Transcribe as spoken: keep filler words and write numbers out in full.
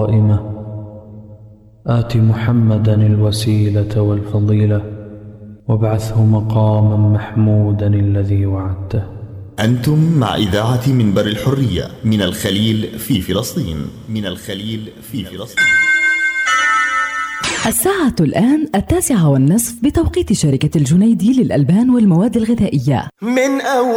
قائمة آت محمدا الوسيلة والفضيلة وابعثه مقاما محمودا الذي وعدته. أنتم مع إذاعة منبر الحرية من الخليل في فلسطين. من الخليل في فلسطين. الساعة الآن التاسعة والنصف بتوقيت شركة الجنيدي للألبان والمواد الغذائية. من أول